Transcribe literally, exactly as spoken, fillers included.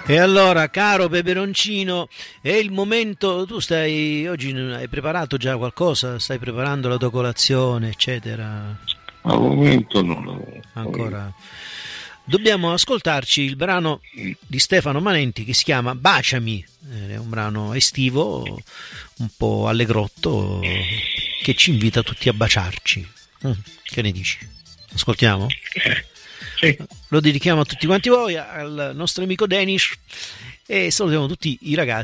E allora, caro peperoncino, è il momento. Tu stai oggi hai preparato già qualcosa? Stai preparando la tua colazione, eccetera? Al momento non lo Ancora. Dobbiamo ascoltarci il brano di Stefano Manenti che si chiama Baciami. È un brano estivo, un po' allegrotto, che ci invita tutti a baciarci. Che ne dici? Ascoltiamo? Sì. Lo dedichiamo a tutti quanti voi, al nostro amico Danish, e salutiamo tutti i ragazzi